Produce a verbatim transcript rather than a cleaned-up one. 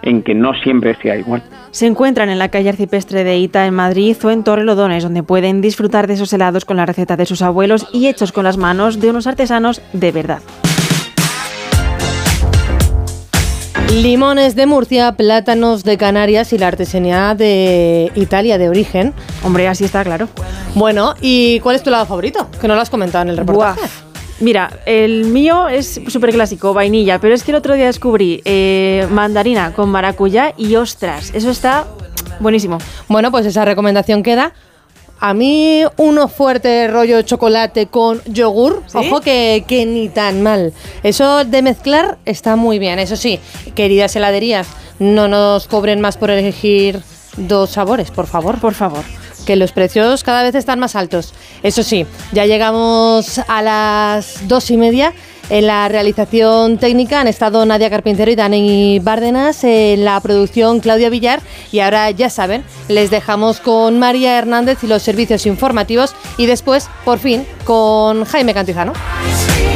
en que no siempre sea igual. Se encuentran en la calle Arcipestre de Ita en Madrid o en Torrelodones, donde pueden disfrutar de esos helados con la receta de sus abuelos y hechos con las manos de unos artesanos de verdad. Limones de Murcia, plátanos de Canarias y la artesanía de Italia de origen. Hombre, así está, claro. Bueno, ¿y cuál es tu helado favorito? Que no lo has comentado en el reportaje. Buah. Mira, el mío es súper clásico, vainilla, pero es que el otro día descubrí eh, mandarina con maracuyá y ostras, eso está buenísimo. Bueno, pues esa recomendación queda. A mí uno fuerte rollo chocolate con yogur, ¿sí? Ojo que, que ni tan mal. Eso de mezclar está muy bien. Eso sí, queridas heladerías, no nos cobren más por elegir dos sabores, por favor. Por favor. Que los precios cada vez están más altos. Eso sí, ya llegamos a las dos y media. En la realización técnica han estado Nadia Carpintero y Dani Bárdenas, en la producción Claudia Villar, y ahora ya saben, les dejamos con María Hernández y los servicios informativos, y después, por fin, con Jaime Cantizano.